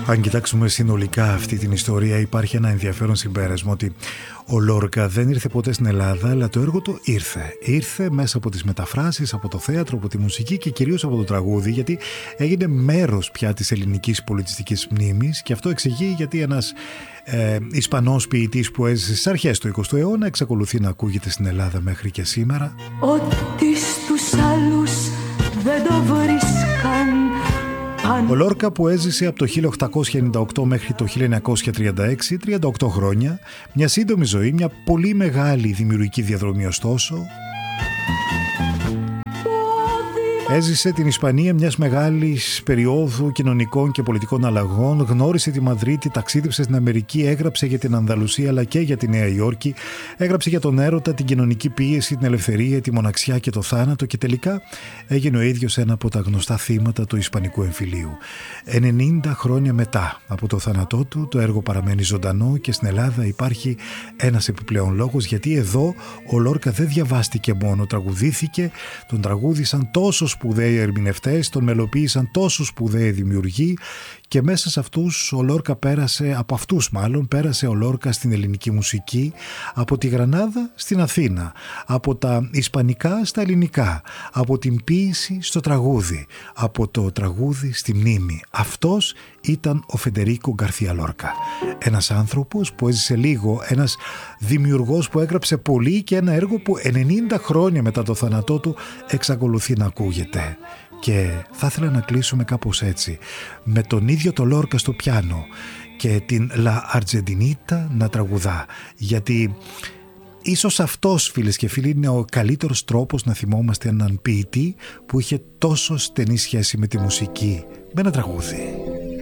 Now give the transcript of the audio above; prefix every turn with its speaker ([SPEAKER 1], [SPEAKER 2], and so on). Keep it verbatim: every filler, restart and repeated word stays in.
[SPEAKER 1] Αν κοιτάξουμε συνολικά αυτή την ιστορία, υπάρχει ένα ενδιαφέρον συμπέρασμα ότι ο Λόρκα δεν ήρθε ποτέ στην Ελλάδα, αλλά το έργο του ήρθε. Ήρθε μέσα από τις μεταφράσεις, από το θέατρο, από τη μουσική και κυρίως από το τραγούδι, γιατί έγινε μέρος πια της ελληνικής πολιτιστικής μνήμης, και αυτό εξηγεί γιατί ένας ε, Ισπανός ποιητής που έζησε στις αρχές του εικοστού αιώνα εξακολουθεί να ακούγεται στην Ελλάδα μέχρι και σήμερα.
[SPEAKER 2] Ότι στους άλλους δεν το βρίσκαν.
[SPEAKER 1] Ο Λόρκα, που έζησε από το χίλια οκτακόσια ενενήντα οκτώ μέχρι το χίλια εννιακόσια τριάντα έξι, τριάντα οκτώ χρόνια, μια σύντομη ζωή, μια πολύ μεγάλη δημιουργική διαδρομή ωστόσο. Έζησε την Ισπανία μιας μεγάλης περίοδου κοινωνικών και πολιτικών αλλαγών, γνώρισε τη Μαδρίτη, ταξίδεψε στην Αμερική, έγραψε για την Ανδαλουσία αλλά και για τη Νέα Υόρκη, έγραψε για τον έρωτα, την κοινωνική πίεση, την ελευθερία, τη μοναξιά και το θάνατο, και τελικά έγινε ο ίδιος ένα από τα γνωστά θύματα του Ισπανικού εμφυλίου. ενενήντα χρόνια μετά από το θάνατό του, το έργο παραμένει ζωντανό, και στην Ελλάδα υπάρχει ένας επιπλέον λόγος, γιατί εδώ ο Λόρκα δεν διαβάστηκε μόνο, τραγουδήθηκε, τον τραγούδισαν τόσο σπουδαίοι ερμηνευτές, τον μελοποίησαν τόσο σπουδαίοι δημιουργοί, και μέσα σε αυτούς ο Λόρκα πέρασε, από αυτούς μάλλον, πέρασε ο Λόρκα στην ελληνική μουσική, από τη Γρανάδα στην Αθήνα, από τα ισπανικά στα ελληνικά, από την ποίηση στο τραγούδι, από το τραγούδι στη μνήμη. Αυτός ήταν ο Φεντερίκο Γκαρθία Λόρκα. Ένας άνθρωπος που έζησε λίγο, ένας δημιουργός που έγραψε πολύ, και ένα έργο που ενενήντα χρόνια μετά το θάνατό του εξακολουθεί να ακούγεται. Και θα ήθελα να κλείσουμε κάπως έτσι, με τον ίδιο το Λόρκα στο πιάνο και την La Argentinita να τραγουδά, γιατί ίσως αυτός, φίλες και φίλοι, είναι ο καλύτερος τρόπος να θυμόμαστε έναν ποιητή που είχε τόσο στενή σχέση με τη μουσική, με ένα τραγούδι.